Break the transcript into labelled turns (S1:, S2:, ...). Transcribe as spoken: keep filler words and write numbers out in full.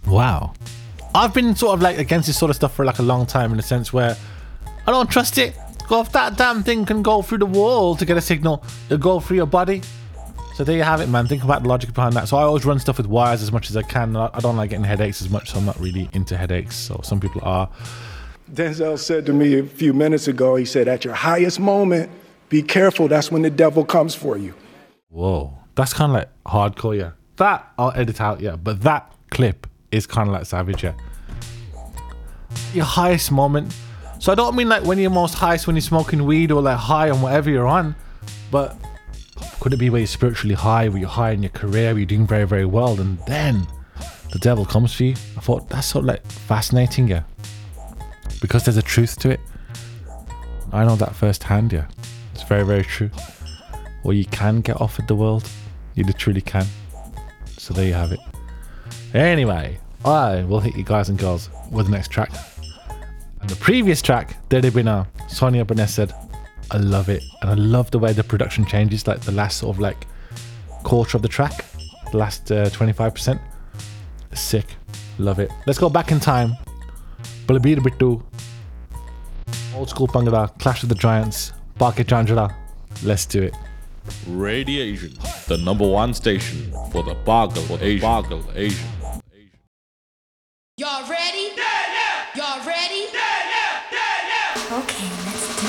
S1: Wow. I've been sort of like against this sort of stuff for like a long time, in the sense where I don't trust it. Well, if that damn thing can go through the wall to get a signal, it'll go through your body. So there you have it, man. Think about the logic behind that. So I always run stuff with wires as much as I can. I don't like getting headaches as much, so I'm not really into headaches. So some people are.
S2: Denzel said to me a few minutes ago, he said, at your highest moment, be careful. That's when the devil comes for you.
S1: Whoa. That's kind of like hardcore, yeah. That I'll edit out, yeah. But that clip is kind of like savage, yeah. Your highest moment. So I don't mean like when you're most highest when you're smoking weed or like high on whatever you're on, but could it be where you're spiritually high, where you're high in your career, where you're doing very, very well, and then the devil comes for you? I thought that's sort of like fascinating, yeah, because there's a truth to it. I know that firsthand, yeah. It's very, very true. Or you can get offered the world. You literally can. So there you have it. Anyway, I will hit you guys and girls with the next track. And the previous track, Dede Bina, Sonia Bonet said, I love it. And I love the way the production changes, like the last sort of like quarter of the track, the last uh, twenty-five percent. Sick. Love it. Let's go back in time. Balabira Bittu, Old School Bhangra, Clash of the Giants, Bake Janjara. Let's do it.
S3: Radiation, the number one station for the Bargle Asian. Bargle Asian.